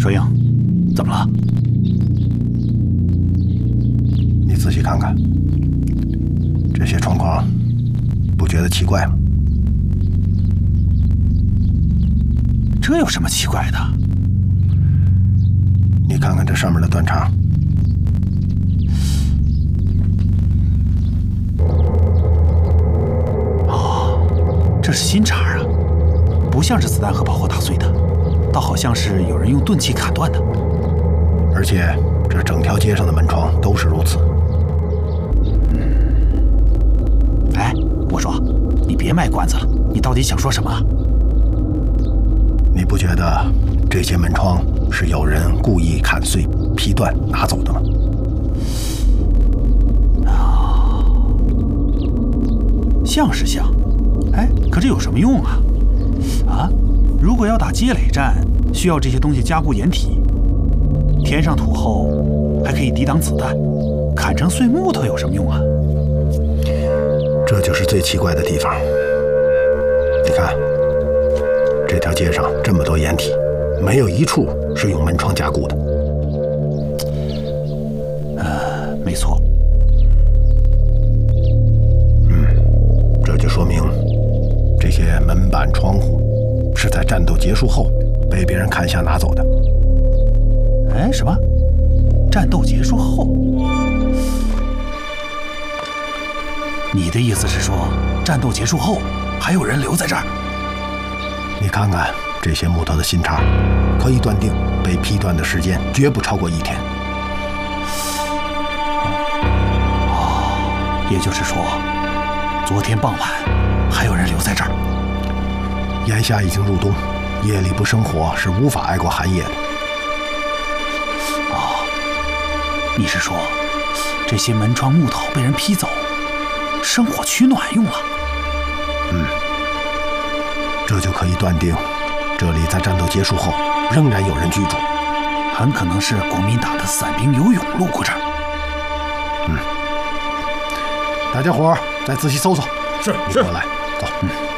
少英，怎么了？ 你仔细看看，这些窗框，不觉得奇怪吗？ 这有什么奇怪的？ 你看看这上面的断肠。 哦，这是新茬啊，不像是子弹和炮火打碎的，倒好像是有人用钝器砍断的。 而且这整条街上的门窗都是如此。 哎，我说，你别卖关子了，你到底想说什么？ 你不觉得这些门窗是有人故意砍碎、劈断拿走的吗？ 像是像，哎，可这有什么用啊？啊，如果要打街垒战，需要这些东西加固掩体，填上土后还可以抵挡子弹，砍成碎木头有什么用啊？ 这就是最奇怪的地方。你看，这条街上这么多掩体，没有一处是用门窗加固的。 没错。 这就说明这些门板窗户是在战斗结束后被别人砍下拿走的。 哎，什么？战斗结束后？你的意思是说，战斗结束后还有人留在这儿？ 你看看这些木头的新茬，可以断定被劈断的时间绝不超过1天。 哦，也就是说，昨天傍晚还有人留在这儿。 眼下已经入冬，夜里不生火是无法挨过寒夜的。 哦，你是说这些门窗木头被人劈走，生火取暖用了？ 这就可以断定，这里在战斗结束后仍然有人居住， 很可能是国民党的伞兵游泳路过这儿。 大家伙儿再仔细搜搜。 是你过来，走。